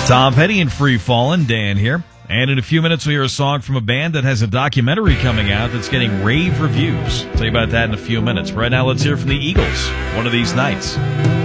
Tom Petty and Free Fallin', Dan here. And in a few minutes, we'll hear a song from a band that has a documentary coming out that's getting rave reviews. I'll tell you about that in a few minutes. Right now, let's hear from the Eagles, One of These Nights.